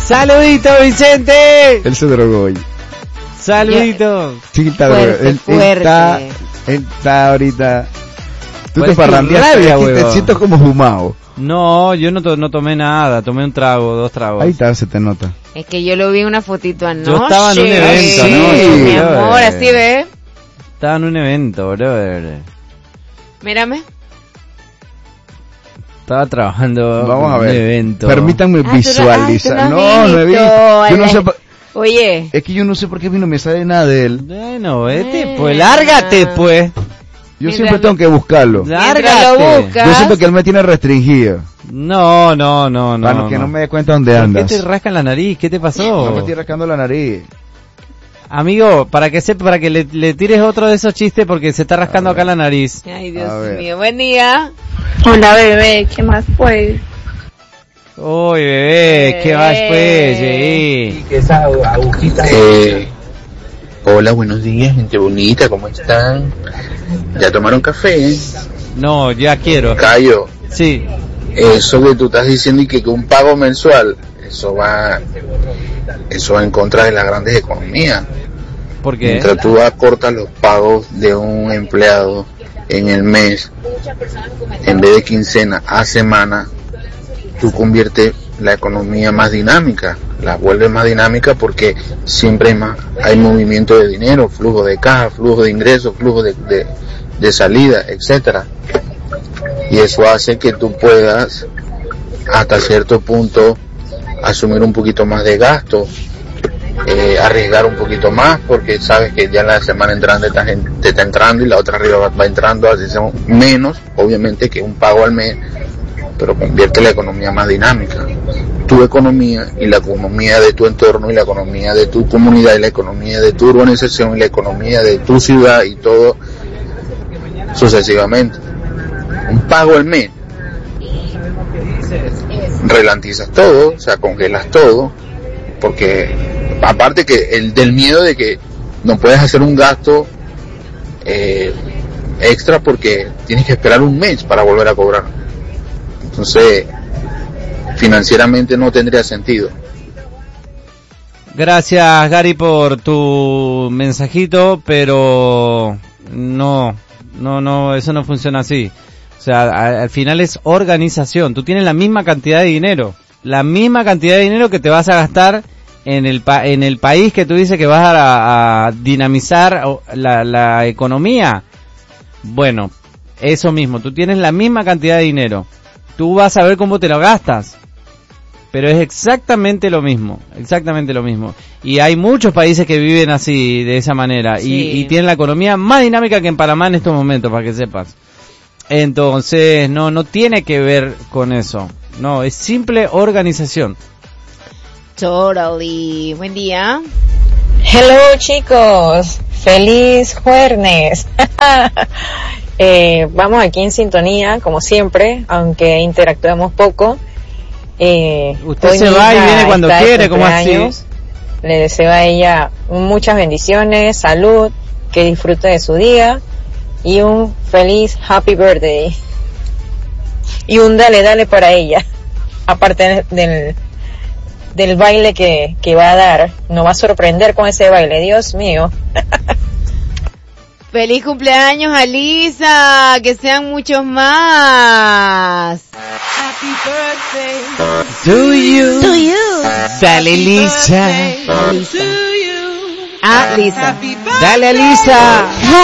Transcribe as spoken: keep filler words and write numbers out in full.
Saludito, Vicente. Él se drogó hoy. Saludito. Sí, está drogado. Él, él está, él está ahorita. Tú pues te parrandeaste, rabia, te siento como fumado. No, yo no, to- no tomé nada, tomé un trago, dos tragos. Ahí está, se te nota. Es que yo lo vi en una fotito anoche. Yo estaba en un evento, sí, ¿no? mi amor, así ve. Estaba en un evento, brother. Mírame. Estaba trabajando Vamos a en ver. un evento. Permítanme Ah, visualizar. tú no- no, ay, tú no he no visto. Yo no sé. Ale- por- Oye. Es que yo no sé por qué a mí no me sale nada de él. Bueno, vete, Eh. pues, lárgate, pues. Yo Mientras siempre lo- tengo que buscarlo. Mientras lo Lárgate. buscas. Yo siento que él me tiene restringido. No, no, no, no. Para que no me dé cuenta dónde ¿Por andas. qué te rascan la nariz? ¿Qué te pasó? No me estoy rascando la nariz. Amigo, para que sepa, para que le, le tires otro de esos chistes porque se está rascando acá la nariz. Ay, A Dios ver. mío. Buen día. Hola bebé, ¿qué más pues? Uy, bebé, ¿qué vas pues? Sí. Eh, hola, buenos días, gente bonita, ¿cómo están? ¿Ya tomaron café? No, ya quiero. Cayo, Sí. eso que tú estás diciendo y que, que un pago mensual, eso va, eso va en contra de las grandes economías. ¿Por qué? Mientras tú acortas los pagos de un empleado en el mes, en vez de quincena a semana, tú conviertes la economía más dinámica, la vuelves más dinámica porque siempre hay más, hay movimiento de dinero, flujo de caja, flujo de ingresos, flujo de, de, de salida, etcétera. Y eso hace que tú puedas hasta cierto punto asumir un poquito más de gasto, eh, arriesgar un poquito más porque sabes que ya la semana entrante esta gente te está entrando y la otra arriba va, va entrando, así sea menos, obviamente, que un pago al mes, pero convierte la economía más dinámica. Tu economía y la economía de tu entorno y la economía de tu comunidad y la economía de tu urbanización y la economía de tu ciudad y todo sucesivamente. Un pago al mes, relantizas todo, o sea, congelas todo, porque aparte que el del miedo de que no puedes hacer un gasto eh, extra porque tienes que esperar un mes para volver a cobrar. Entonces, financieramente no tendría sentido. Gracias, Gary, por tu mensajito, pero no, no, no, eso no funciona así. O sea, a- al final es organización. Tú tienes la misma cantidad de dinero, la misma cantidad de dinero que te vas a gastar en el pa- en el país que tú dices que vas a, a dinamizar o- la, la economía. Bueno, eso mismo. Tú tienes la misma cantidad de dinero. Tú vas a ver cómo te lo gastas. Pero es exactamente lo mismo, exactamente lo mismo. Y hay muchos países que viven así, de esa manera, Sí. y, y tienen la economía más dinámica que en Panamá en estos momentos, para que sepas. Entonces, no, no tiene que ver con eso. No, es simple organización. Totally. Buen día. Hello chicos, feliz jueves. eh, vamos aquí en sintonía, como siempre, aunque interactuamos poco. Eh, Usted hoy se mi va y hija viene cuando está de quiere, ¿cómo así? cumpleaños. Le deseo a ella muchas bendiciones, salud, que disfrute de su día y un feliz happy birthday. Y un dale, dale para ella. Aparte del, del baile que, que va a dar, nos va a sorprender con ese baile, Dios mío. Feliz cumpleaños a Lisa, que sean muchos más. Happy birthday To you. to you. Dale, Lisa. A Lisa. Dale, Lisa.